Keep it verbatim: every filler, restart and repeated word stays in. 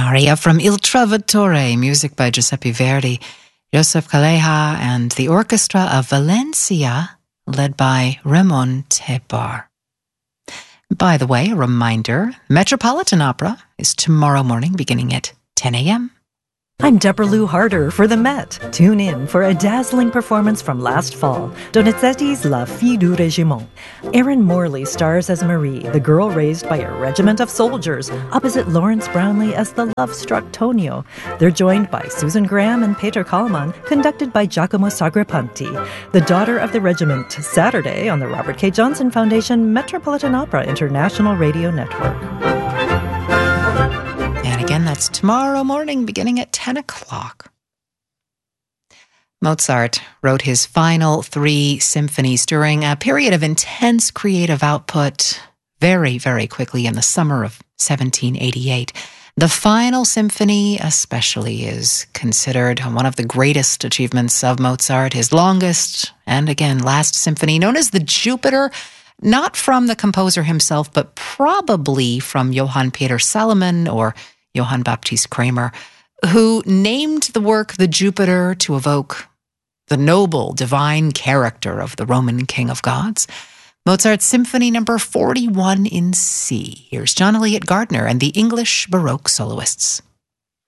aria from Il Trovatore, music by Giuseppe Verdi, Joseph Calleja, and the orchestra of Valencia, led by Ramon Tebar. By the way, a reminder, Metropolitan Opera is tomorrow morning beginning at ten a.m. I'm Deborah Lou Harder for the Met. Tune in for a dazzling performance from last fall, Donizetti's La Fille du Régiment. Erin Morley stars as Marie, the girl raised by a regiment of soldiers, opposite Lawrence Brownlee as the love-struck Tonio. They're joined by Susan Graham and Peter Kallman, conducted by Giacomo Sagrapanti. The Daughter of the Regiment, Saturday on the Robert K. Johnson Foundation Metropolitan Opera International Radio Network. Again, that's tomorrow morning, beginning at ten o'clock. Mozart wrote his final three symphonies during a period of intense creative output very, very quickly in the summer of seventeen eighty-eight. The final symphony especially is considered one of the greatest achievements of Mozart, his longest and, again, last symphony, known as the Jupiter, not from the composer himself, but probably from Johann Peter Salomon or Johann Baptist Kramer, who named the work the Jupiter to evoke the noble, divine character of the Roman King of Gods. Mozart's Symphony Number forty-one in C. Here's John Elliott Gardner and the English Baroque soloists.